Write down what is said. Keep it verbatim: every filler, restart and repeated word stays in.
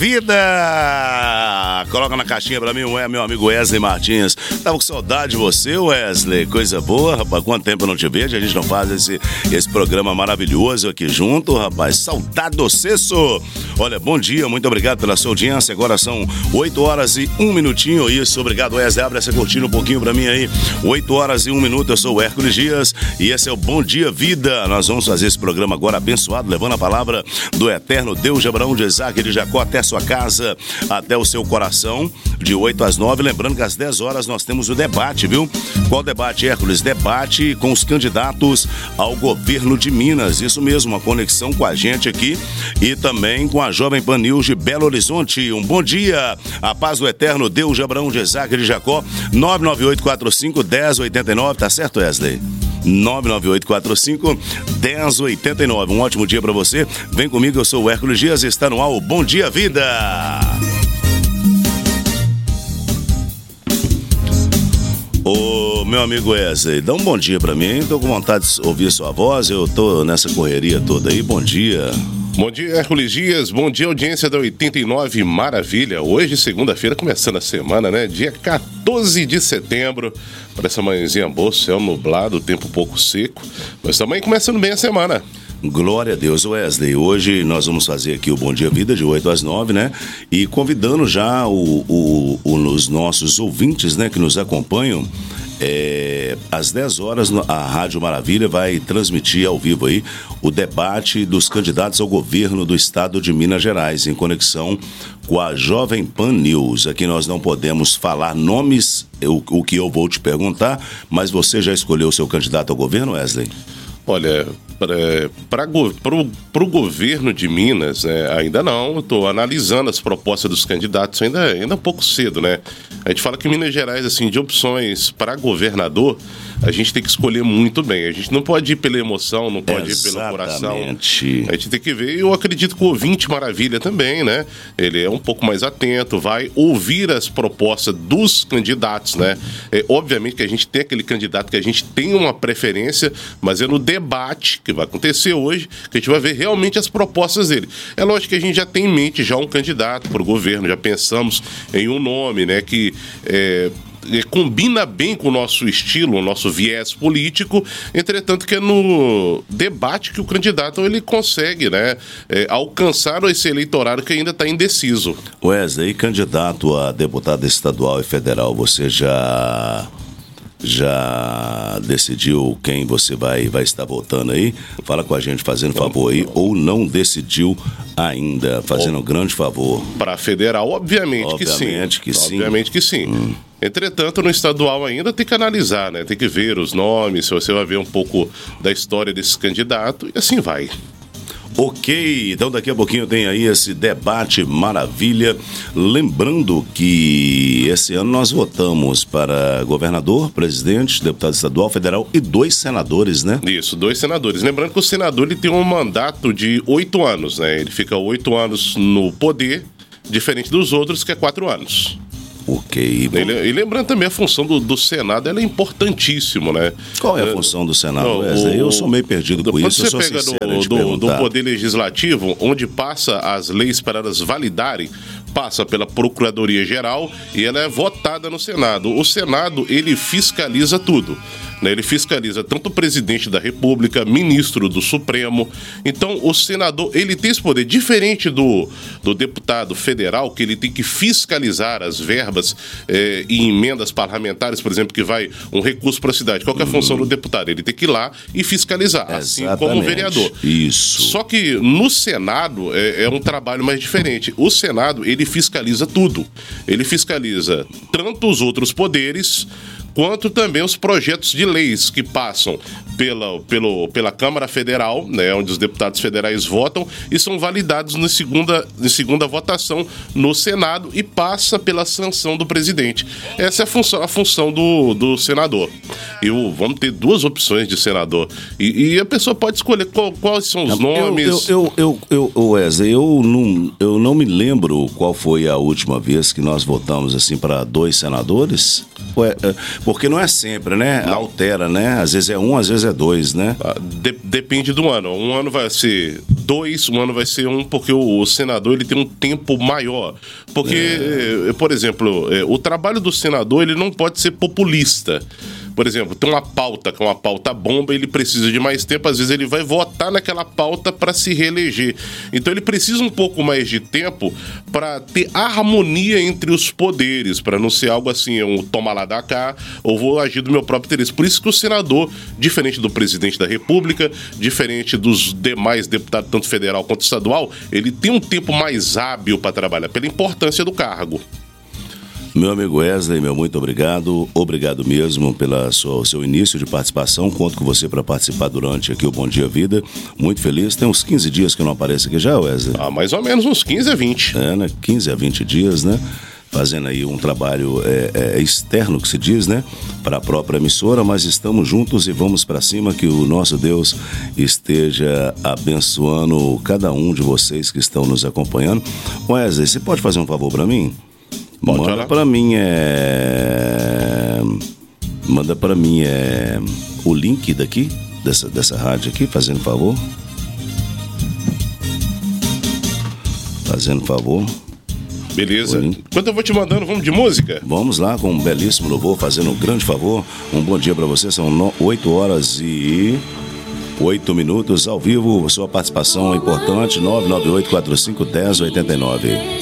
Vida! Coloca na caixinha pra mim, é meu amigo Wesley Martins. Tava com saudade de você, Wesley. Coisa boa, rapaz. Quanto tempo eu não te vejo, a gente não faz esse, esse programa maravilhoso aqui junto, rapaz. Saudade do Cesso. Olha, bom dia, muito obrigado pela sua audiência. Agora são oito horas e um minutinho. Isso, obrigado, Wesley. Abre essa cortina um pouquinho pra mim aí. oito horas e um minuto, eu sou o Hércules Dias e esse é o Bom Dia Vida. Nós vamos fazer esse programa agora abençoado, levando a palavra do eterno Deus de Abraão, de Isaac e de Jacó até a sua casa, até o seu coração, de oito às nove. Lembrando que às dez horas nós temos o debate, viu? Qual debate, Hércules? Debate com os candidatos ao governo de Minas. Isso mesmo, uma conexão com a gente aqui e também com a Jovem Pan News de Belo Horizonte. Um bom dia, a paz do eterno Deus de Abraão, de Isaac e de Jacó. Nove nove oito quatro cinco, um zero oito nove, tá certo, Wesley? nove nove oito quatro cinco, um zero oito nove. Um ótimo dia pra você. Vem comigo, eu sou o Hércules Dias e está no ar o Bom Dia Vida. Ô, meu amigo Wesley, dá um bom dia pra mim. Tô com vontade de ouvir sua voz. Eu tô nessa correria toda aí. Bom dia. Bom dia, Hércules Dias. Bom dia, audiência da oitenta e nove Maravilha. Hoje, segunda-feira, começando a semana, né? Dia quatorze de setembro. Parece uma manhãzinha boa, céu nublado, tempo um pouco seco. Mas também começando bem a semana. Glória a Deus, Wesley. Hoje nós vamos fazer aqui o Bom Dia Vida de oito às nove, né? E convidando já o, o, o, os nossos ouvintes, né, que nos acompanham. É, às dez horas a Rádio Maravilha vai transmitir ao vivo aí o debate dos candidatos ao governo do estado de Minas Gerais, em conexão com a Jovem Pan News. Aqui nós não podemos falar nomes, o, o que eu vou te perguntar, mas você já escolheu o seu candidato ao governo, Wesley? Olha, para o governo de Minas, né, ainda não. Estou analisando as propostas dos candidatos, ainda, ainda um pouco cedo, né? A gente fala que Minas Gerais, assim, de opções para governador, a gente tem que escolher muito bem. A gente não pode ir pela emoção, não pode Exatamente. ir pelo coração. A gente tem que ver. Eu acredito que o ouvinte Maravilha também, né? Ele é um pouco mais atento, vai ouvir as propostas dos candidatos, né? É, obviamente que a gente tem aquele candidato que a gente tem uma preferência, mas é no debate que vai acontecer hoje que a gente vai ver realmente as propostas dele. É lógico que a gente já tem em mente já um candidato para o governo, já pensamos em um nome, né? Que é, combina bem com o nosso estilo, o nosso viés político, entretanto que é no debate que o candidato ele consegue, né, é, alcançar esse eleitorado que ainda está indeciso. Wesley, candidato a deputado estadual e federal, você já... já decidiu quem você vai, vai estar votando aí? Fala com a gente, fazendo favor aí, ou não decidiu ainda, fazendo um grande favor? Para federal, obviamente, obviamente que sim. Que sim. Obviamente que sim. Hum. Entretanto, no estadual ainda tem que analisar, né? Tem que ver os nomes, você vai ver um pouco da história desse candidato e assim vai. Ok, então daqui a pouquinho tem aí esse debate maravilha. Lembrando que esse ano nós votamos para governador, presidente, deputado estadual, federal e dois senadores, né? Isso, dois senadores. Lembrando que o senador ele tem um mandato de oito anos, né? Ele fica oito anos no poder, diferente dos outros que é quatro anos. Ok. E, e lembrando também a função do, do Senado, ela é importantíssima, né? Qual é a função do Senado, Wesley? Eu sou meio perdido com isso, eu sou sincero em te do, perguntar. do Poder Legislativo, onde passa as leis para elas validarem, passa pela Procuradoria Geral e ela é votada no Senado. O Senado, ele fiscaliza tudo. Né? Ele fiscaliza tanto o presidente da República, ministro do Supremo. Então, o senador, ele tem esse poder, diferente do, do deputado federal, que ele tem que fiscalizar as verbas eh, e emendas parlamentares, por exemplo, que vai um recurso para a cidade. Qual que é a função do deputado? Ele tem que ir lá e fiscalizar, Exatamente. assim como o vereador. Isso. Só que no Senado é, é um trabalho mais diferente. O Senado, ele fiscaliza tudo. Ele fiscaliza tanto os outros poderes, quanto também os projetos de leis que passam pela, pelo, pela Câmara Federal, né, onde os deputados federais votam, e são validados na segunda, na segunda votação no Senado e passa pela sanção do presidente. Essa é a função, a função do, do senador. E o, vamos ter duas opções de senador. E, e a pessoa pode escolher qual, quais são os nomes. Eu, eu, eu, eu, Wesley, eu não, eu não me lembro qual foi a última vez que nós votamos assim para dois senadores. Ué, porque não é sempre, né? Altera, né? Às vezes é um, às vezes é dois, né? De, depende do ano. Um ano vai ser dois, um ano vai ser um, porque o, o senador ele tem um tempo maior. Porque, é. por exemplo, é, o trabalho do senador ele não pode ser populista. Por exemplo, tem uma pauta que é uma pauta bomba, ele precisa de mais tempo, às vezes ele vai votar naquela pauta para se reeleger. Então ele precisa um pouco mais de tempo para ter harmonia entre os poderes, para não ser algo assim, um toma lá da cá, ou vou agir do meu próprio interesse. Por isso que o senador, diferente do presidente da República, diferente dos demais deputados, tanto federal quanto estadual, ele tem um tempo mais hábil para trabalhar, pela importância do cargo. Meu amigo Wesley, meu muito obrigado, obrigado mesmo pelo seu início de participação, conto com você para participar durante aqui o Bom Dia Vida, muito feliz, tem uns quinze dias que eu não apareço aqui já, Wesley? Ah, mais ou menos uns quinze a vinte. É, né, quinze a vinte dias, né, fazendo aí um trabalho é, é, externo, que se diz, né, para a própria emissora, mas estamos juntos e vamos para cima, que o nosso Deus esteja abençoando cada um de vocês que estão nos acompanhando. Wesley, você pode fazer um favor para mim? Pode Manda falar. Pra mim é... Manda pra mim é... o link daqui, dessa, dessa rádio aqui, fazendo favor. Fazendo favor. Beleza. Enquanto eu vou te mandando, vamos de música? Vamos lá, com um belíssimo louvor, fazendo um grande favor. Um bom dia pra você, são oito horas e... oito minutos ao vivo, sua participação é importante, nove nove oito quatro cinco um zero oito nove.